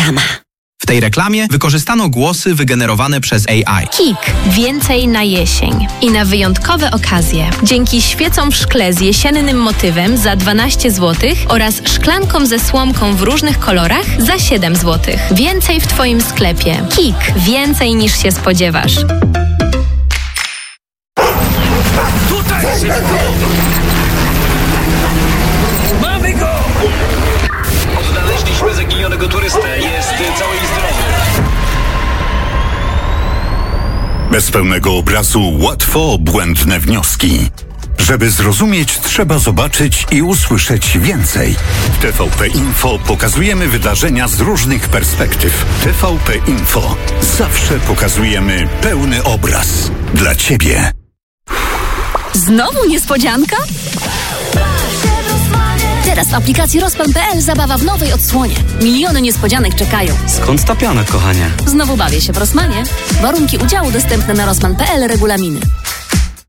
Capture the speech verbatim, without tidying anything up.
Reklama. W tej reklamie wykorzystano głosy wygenerowane przez A I. KiK. Więcej na jesień. I na wyjątkowe okazje. Dzięki świecom w szkle z jesiennym motywem za dwanaście złotych oraz szklankom ze słomką w różnych kolorach za siedem złotych. Więcej w Twoim sklepie. KiK. Więcej niż się spodziewasz. Tutaj szybko! Mamy go! Odnaleźliśmy zaginionego turystę. Jest cały i zdrowy. Bez pełnego obrazu łatwo błędne wnioski. Żeby zrozumieć, trzeba zobaczyć i usłyszeć więcej. W T V P Info pokazujemy wydarzenia z różnych perspektyw. T V P Info. Zawsze pokazujemy pełny obraz. Dla Ciebie. Znowu niespodzianka? Teraz w aplikacji Rozpan kropka pe el zabawa w nowej odsłonie. Miliony niespodzianek czekają. Skąd ta piana, kochanie? Znowu bawię się w Rossmanie. Warunki udziału dostępne na Rozpan kropka pe el, regulaminy.